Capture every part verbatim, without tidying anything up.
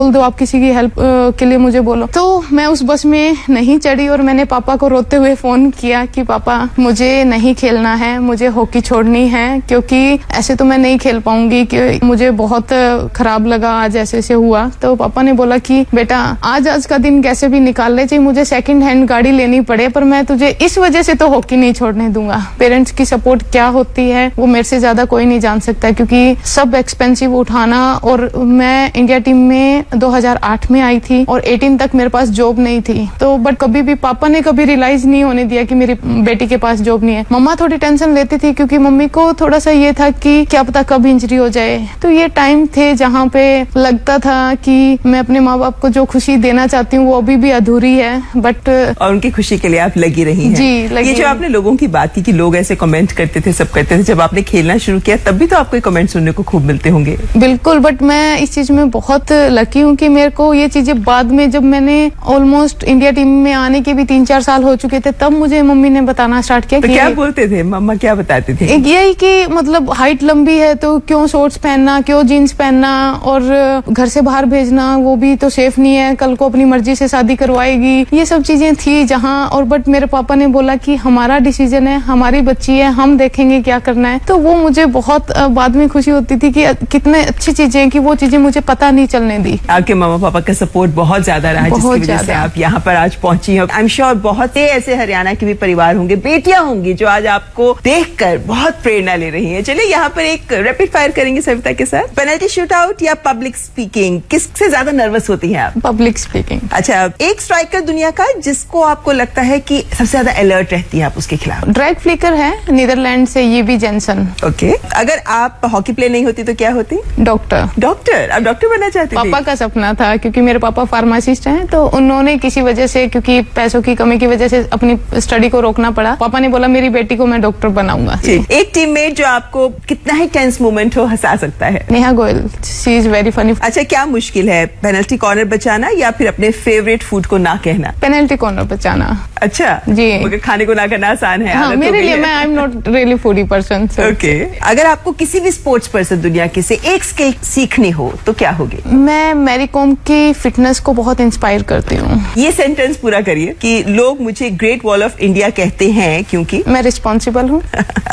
बोल दो, आप किसी की हेल्प के लिए मुझे बोलो। तो मैं उस बस में नहीं चढ़ी और मैंने पापा को रोते हुए फोन किया कि पापा मुझे नहीं खेलना है, मुझे हॉकी छोड़नी है, क्योंकि ऐसे तो मैं नहीं खेल पाऊंगी, कि मुझे बहुत खराब लगा आज ऐसे ऐसे हुआ। तो पापा ने बोला कि बेटा आज आज का दिन कैसे भी निकाल ले, चाहे मुझे सेकंड हैंड गाड़ी लेनी पड़े, पर मैं तुझे इस वजह से तो हॉकी नहीं छोड़ने दूंगा। पेरेंट्स की सपोर्ट क्या होती है वो मेरे से ज्यादा कोई नहीं जान सकता, क्योंकि सब एक्सपेंसिव उठाना। और मैं इंडिया टीम में दो हज़ार आठ में आई थी और अठारह तक मेरे पास जॉब नहीं थी। तो बट कभी भी पापा ने कभी रियलाइज नहीं होने दिया कि मेरी बेटी के पास जॉब नहीं है। मम्मा थोड़ी टेंशन लेती थी, क्योंकि मम्मी को थोड़ा सा ये था कि क्या पता कब इंजरी हो जाए। तो ये टाइम थे जहाँ पे लगता था कि मैं अपने माँ बाप को जो खुशी देना चाहती हूँ वो अभी भी अधूरी है, बट और उनकी खुशी के लिए आप लगी रही हैं। जी, लगी। ये जो आपने लोगों की बात की कि लोग ऐसे कमेंट करते थे, सब करते थे, जब आपने खेलना शुरू किया तब भी तो आपको कमेंट सुनने को खूब मिलते होंगे। बिल्कुल, बट मैं इस चीज में बहुत लकी हूँ कि मेरे को ये चीजें बाद में, जब मैंने ऑलमोस्ट इंडिया टीम में आने के भी तीन चार साल हो चुके थे, तब मुझे मम्मी ने बताना स्टार्ट किया। तो कि क्या बोलते थे मम्मा, क्या बताते थे? यही कि मतलब हाइट लंबी है तो क्यों शॉर्ट्स पहनना, क्यों जीन्स पहनना, और घर से बाहर भेजना वो भी तो सेफ नहीं है, कल को अपनी मर्जी से शादी करवाएगी। ये सब चीजें थी जहाँ। और बट मेरे पापा ने बोला कि हमारा डिसीजन है, हमारी बच्ची है, हम देखेंगे क्या करना है। तो वो मुझे बहुत बाद में खुशी होती थी कि कितने अच्छी चीजें कि वो चीजें मुझे पता नहीं चलने दी। आपके मामा पापा का सपोर्ट बहुत ज्यादा रहा, जिसकी वजह से आप यहाँ पर आज पहुंची हैं। आई एम श्योर बहुत से ऐसे हरियाणा के भी परिवार होंगे, बेटियां होंगी जो आज आपको देखकर बहुत प्रेरणा ले रही हैं। चलिए यहाँ पर एक रैपिड फायर करेंगे सविता के साथ। पेनल्टी शूट आउट या पब्लिक स्पीकिंग, किससे ज्यादा नर्वस होती हैं आप? Public speaking. अच्छा, एक स्ट्राइकर दुनिया का जिसको आपको लगता है कि सबसे ज्यादा अलर्ट रहती है आप उसके खिलाफ? ड्रैग फ्लिकर है नीदरलैंड से, ये भी जेंसन। ओके, अगर आप हॉकी प्लेयर नहीं होती तो क्या होती? डॉक्टर। डॉक्टर? आप डॉक्टर बनना चाहती थी? पापा का सपना था, क्योंकि मेरे पापा फार्मासिस्ट हैं, तो उन्होंने किसी वजह से, क्योंकि पैसों की कमी की वजह से अपनी स्टडी को रोकना पड़ा। पापा ने बोला मेरी बेटी को मैं डॉक्टर बनाऊंगा। एक टीममेट जो आपको कितना ही टेंस मोमेंट हो हंसा सकता है? Neha Goyal, she is very funny. अच्छा, क्या मुश्किल है, पेनल्टी कॉर्नर बचाना या फिर अपने फेवरेट फूड को ना कहना? पेनल्टी कॉर्नर बचाना। अच्छा जी, मगर खाने को ना कहना आसान है। हाँ, मेरे लिए, मैं I am not really foodie person. Okay, अगर आपको किसी भी स्पोर्ट्स पर्सन दुनिया की से एक स्किल सीखनी हो तो क्या होगी? मैं मैरी कॉम की फिटनेस को बहुत इंस्पायर करती हूँ। ये सेंटेंस पूरा करिए कि लोग मुझे ग्रेट वॉल ऑफ इंडिया कहते हैं क्योंकि मैं रिस्पॉन्सिबल हूँ।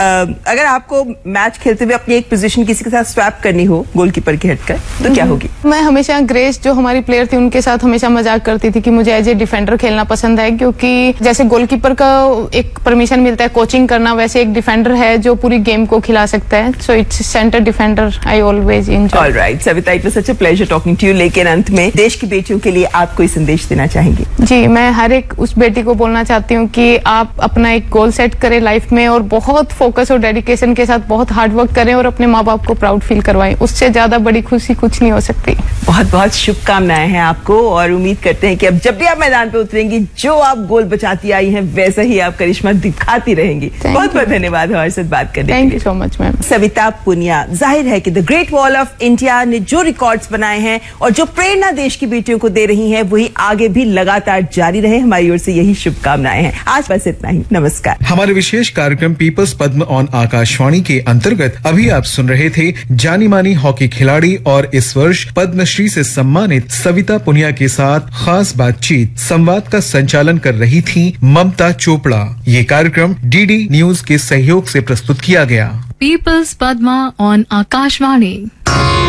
अगर आपको मैच खेलते हुए अपनी एक पोजीशन किसी के साथ स्वैप करनी हो गोलकीपर की हटकर तो क्या होगी? मैं हमेशा ग्रेस जो हमारी प्लेयर थी उनके साथ हमेशा मजाक करती थी कि मुझे एज ए डिफेंडर खेलना पसंद है, क्योंकि जैसे गोलकीपर का एक परमिशन मिलता है कोचिंग करना, वैसे एक डिफेंडर है जो पूरी गेम को खिला सकता है। So its centre defender I always enjoy. Alright Savita, it was such a pleasure talking to you. लेकिन अंत में देश की बेटियों के लिए आप कोई संदेश देना चाहेंगे? जी, मैं हर एक उस बेटी को बोलना चाहती हूँ कि आप अपना एक गोल सेट करें लाइफ में और बहुत फोकस और डेडिकेशन के साथ बहुत हार्ड वर्क करें और अपने माँ बाप को प्राउड फील करवाएं। उससे ज्यादा बड़ी खुशी कुछ नहीं हो सकती। बहुत बहुत शुभकामनाएं हैं आपको और उम्मीद करते हैं कि अब जब भी आप मैदान पे उतरेंगी जो आप गोल बचाती आई हैं वैसा ही आप करिश्मा दिखाती रहेंगी। बहुत बहुत धन्यवाद हमारे साथ बात करने के लिए। Thank you so much ma'am. Savita Punia, जाहिर है कि the great wall of India ने जो रिकॉर्ड्स बनाए हैं और जो प्रेरणा देश की बेटियों को दे रही हैं वही आगे भी लगातार जारी रहे। हमारी ओर से यही शुभकामनाएं हैं। आज बस इतना ही, नमस्कार। हमारे विशेष कार्यक्रम पीपल्स पद्म ऑन आकाशवाणी के अंतर्गत अभी आप सुन रहे थे जानी मानी हॉकी खिलाड़ी और इस वर्ष पद्मश्री से सम्मानित सविता पुनिया के साथ खास बातचीत। संवाद का संचालन कर रही थी ममता चोपड़ा। ये कार्यक्रम डीडी न्यूज के सहयोग से प्रस्तुत किया गया। Peoples Padma on Akashvani.